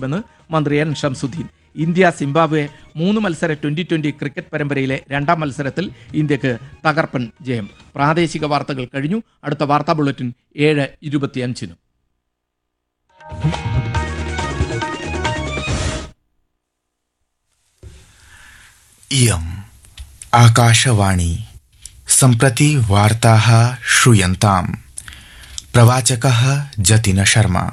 നടത്തുമെന്ന് മന്ത്രി N Shamsuddin. India Zimbabwe 3 മത്സര ട്വന്റി ക്രിക്കറ്റ് പരമ്പരയിലെ രണ്ടാം മത്സരത്തിൽ ഇന്ത്യക്ക് തകർപ്പൻ ജയം. പ്രാദേശിക വാർത്തകൾ കഴിഞ്ഞു. അടുത്ത വാർത്താ ബുള്ളറ്റിൻ 7:25. इयम् आकाशवाणी सम्प्रति वार्ताः श्रूयन्ताम्. प्रवाचकः जतिन शर्मा.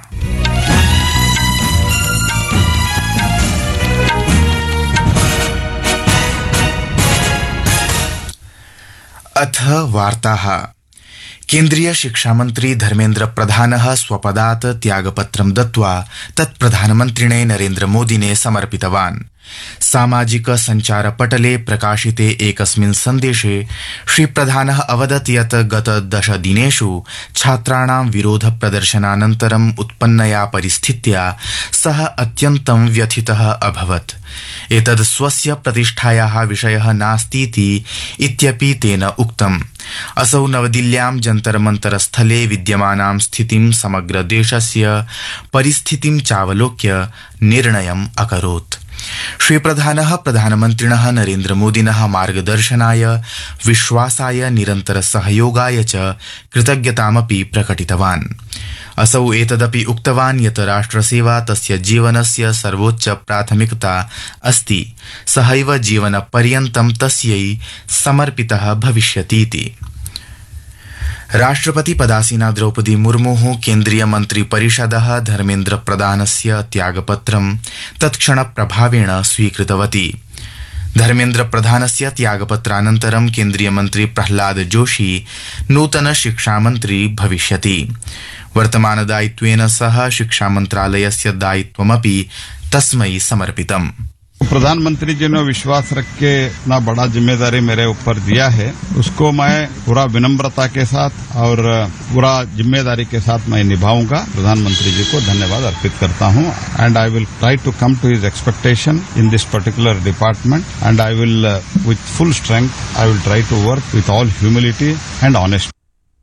अथ वार्ताः. केन्द्रीय शिक्षामन्त्री धर्मेन्द्र प्रधानः स्वपदात् त्यागपत्रं दत्त्वा तत् प्रधानमन्त्रिणे नरेन्द्र मोदिने समर्पितवान्. सामाजिक सञ्चारपटले प्रकाशिते एकस्मिन् सन्देशे श्री प्रधानः अवदत् यत् गत 10 दिनेषु छात्राणां विरोध प्रदर्शनानन्तरम् उत्पन्नया परिस्थित्या सः अत्यन्तं व्यथितः अभवत्. एतद् स्वस्य प्रतिष्ठायाः विषयः नास्तीति इत्यपि तेन उक्तम्. असौ नवदिल्ल्यां जन्तर मन्तर स्थले विद्यमानां स्थितिं समग्र देशस्य परिस्थितिं चावलोक्य निर्णयम् अकरोत्. श्री प्रधानः प्रधानमन्त्रिणः नरेन्द्र मोदिनः मार्गदर्शनाय विश्वासाय निरन्तर सहयोगाय च कृतज्ञतामपि प्रकटितवान्. असौ एतदपि उक्तवान् यत् राष्ट्रसेवा तस्य जीवनस्य सर्वोच्च प्राथमिकता अस्ति. सहैव जीवनपर्यन्तं तस्यै समर्पितः भविष्यतीति. राष्ट्रपति पदासीना द्रौपदी मुर्मुः केन्द्रीय मन्त्री परिषदः धर्मेन्द्र प्रधानस्य त्यागपत्रं तत्क्षण प्रभावेण स्वीकृतवती. धर्मेन्द्र प्रधानस्य त्यागपत्रानन्तरं केन्द्रीय मन्त्री प्रह्लाद जोशी नूतन शिक्षामन्त्री भविष्यति. वर्तमान दायित्वेन सह शिक्षा मन्त्रालयस्य दायित्वमपि तस्मै समर्पितम्. प्रधानमंत्री जी ने विश्वास रख के इतना बड़ा जिम्मेदारी मेरे ऊपर दिया है, उसको मैं पूरा विनम्रता के साथ और पूरा जिम्मेदारी के साथ मैं निभाऊंगा. प्रधानमंत्री जी को धन्यवाद अर्पित करता हूं. And I will try to come to his expectation in this particular department and I will with full strength I will try to work with all humility and honesty.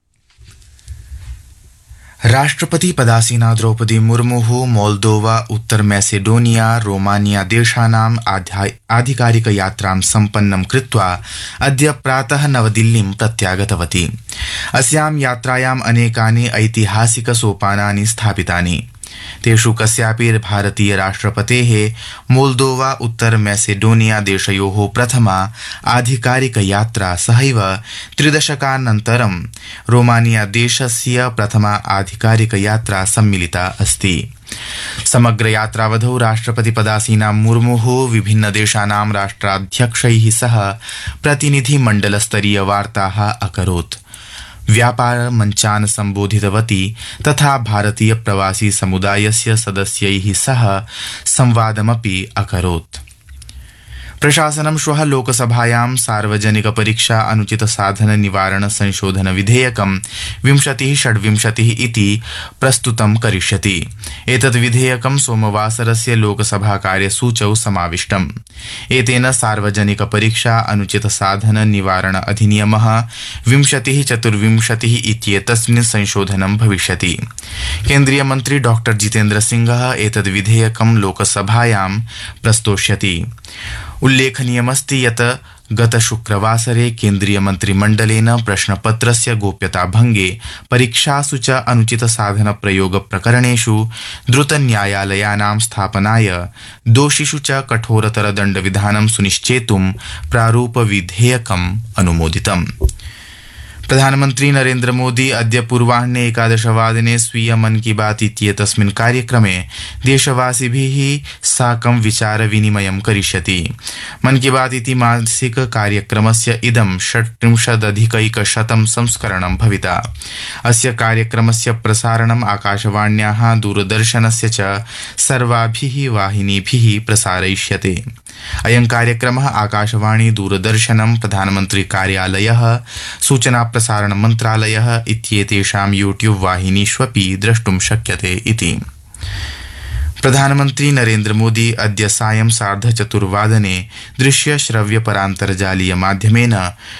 राष्ट्रपति पदासीना द्रौपदी मुर्मुः मोल्दोवा, उत्तर मैसेडोनिया, रोमानिया देशानाम् आधिकारिक यात्रां सम्पन्नं कृत्वा अद्य प्रातः नवदिल्लीं प्रत्यागतवती. अस्यां यात्रायाम् अनेकानि ऐतिहासिक सोपानानि स्थापितानि. तेषु कस्यापि भारतीय राष्ट्रपतेः मोल्दोवा, उत्तर मैसेडोनिया देशयोः प्रथमा आधिकारिक यात्रा सहैव 3 दशकानन्तरं रोमानिया देशस्य प्रथमा आधिकारिक यात्रा सम्मिलिता अस्ति. समग्र यात्रावधौ राष्ट्रपति पदासीना मुर्मुः विभिन्न देशानां राष्ट्राध्यक्षैः सह प्रतिनिधिमण्डलस्तरीय वार्ताः अकरोत्. व्यापार मञ्चान् सम्बोधितवती तथा भारतीय प्रवासी समुदायस्य सदस्यैः सह संवादमपि अकरोत्. प्रशासनं श्वः लोकसभायां सार्वजनिक परीक्षा अनुचित साधन निवारण संशोधन विधेयकं 2026 इति प्रस्तुतं करिष्यति. एतद् विधेयकं सोमवासरस्य लोकसभा कार्यसूचौ समाविष्टम्. एतेन सार्वजनिक परीक्षा अनुचित साधन निवारण अधिनियमः 2024 इत्येतस्मिन् संशोधनं भविष्यति. केन्द्रीय मन्त्री डॉ जितेन्द्र सिंहः एतद् विधेयकं लोकसभायां प्रस्तोष्यति. उल्लेखनीयमस्ति यत् गत शुक्रवासरे केन्द्रीय मन्त्रिमण्डलेन प्रश्नपत्रस्य गोप्यताभङ्गे परीक्षासु च अनुचित साधन प्रयोग प्रकरणेषु द्रुत न्यायालयानां स्थापनाय दोषिषु च कठोरतर दण्डविधानं सुनिश्चेतुं प्रारूप विधेयकम् अनुमोदितम्. प्रधानमन्त्री नरेन्द्र मोदी अद्य पूर्वाह्ने 11:00 स्वीय मन की बात इत्येतस्मिन् कार्यक्रमे देशवासिभिः साकं विचारविनिमयं करिष्यति. मन की बात इति मासिक कार्यक्रमस्य इदं 36अधिकैकशतं संस्करणं भविता. अस्य कार्यक्रमस्य प्रसारणम् आकाशवाण्याः दूरदर्शनस्य च सर्वाभिः वाहिनीभिः प्रसारयिष्यते. अयं कार्यक्रमः आकाशवाणी, दूरदर्शनं, प्रधानमन्त्री कार्यालयः, सूचना प्रसारण मन्त्रालयः इत्येतेषां यूट्यूब वाहिनीष्वपि द्रष्टुं शक्यते इति. प्रधानमन्त्री नरेन्द्र मोदी अद्य सायं 4:30 दृश्य श्रव्य परान्तर्जालीय माध्यमेन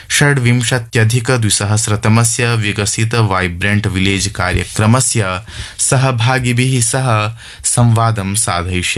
26,200तमस्य विकसित वाइब्रेंट विलेज कार्यक्रमस्य सहभागिभिः सह संवादं साधयिष्यति.